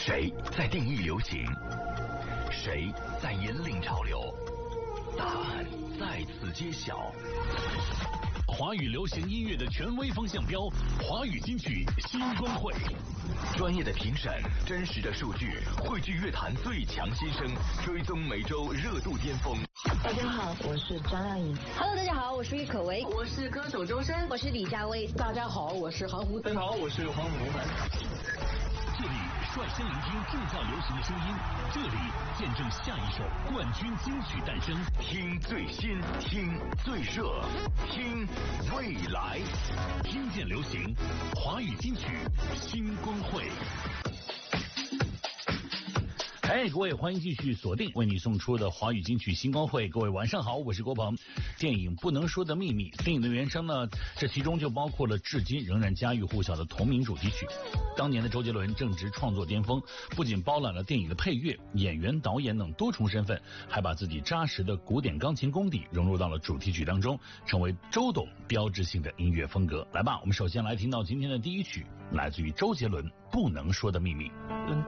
谁在定义流行？谁在引领潮流？答案在此揭晓。华语流行音乐的权威风向标，华语金曲新光会，专业的评审，真实的数据，汇聚乐坛最强新声，追踪每周热度巅峰。 大家好，我是张靓颖。 Hello， 大家好，我是郁可唯， 我是歌手周深， 我是李佳薇。 大家好，我是韩红。 大家好，我是黄宏南。 这里率先聆听正在流行的声音，这里见证下一首冠军金曲诞生。听最新，听最热，听未来，听见流行，华语金曲新光会。各位欢迎继续锁定为你送出的华语金曲星光会。各位晚上好，我是郭鹏。电影《不能说的秘密》，电影的原声呢，这其中就包括了至今仍然家喻户晓的同名主题曲。当年的周杰伦正值创作巅峰，不仅包揽了电影的配乐、演员、导演等多重身份，还把自己扎实的古典钢琴功底融入到了主题曲当中，成为周董标志性的音乐风格。来吧，我们首先来听到今天的第一曲，来自于周杰伦《不能说的秘密》。